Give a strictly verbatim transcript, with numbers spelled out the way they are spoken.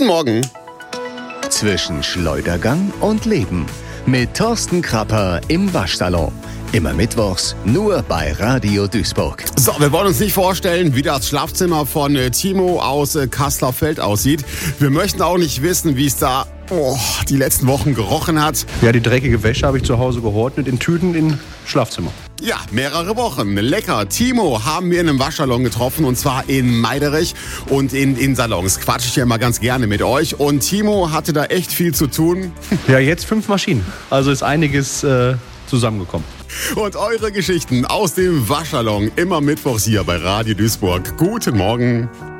Guten Morgen. Zwischen Schleudergang und Leben mit Thorsten Krapper im Waschsalon. Immer mittwochs, nur bei Radio Duisburg. So, wir wollen uns nicht vorstellen, wie das Schlafzimmer von äh, Timo aus äh, Kassler-Feld aussieht. Wir möchten auch nicht wissen, wie es da oh, die letzten Wochen gerochen hat. Ja, die dreckige Wäsche habe ich zu Hause geordnet in Tüten im Schlafzimmer. Ja, mehrere Wochen. Lecker. Timo haben wir in einem Waschsalon getroffen, und zwar in Meiderich und in, in Salons. Quatsche ich ja immer ganz gerne mit euch. Und Timo hatte da echt viel zu tun. Ja, jetzt fünf Maschinen. Also ist einiges äh, zusammengekommen. Und eure Geschichten aus dem Waschsalon immer mittwochs hier bei Radio Duisburg. Guten Morgen.